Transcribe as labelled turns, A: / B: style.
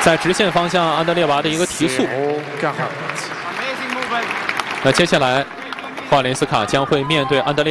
A: 在直线方向，安德烈娃的一个提速。那接下来，华连斯卡将会面对安德烈。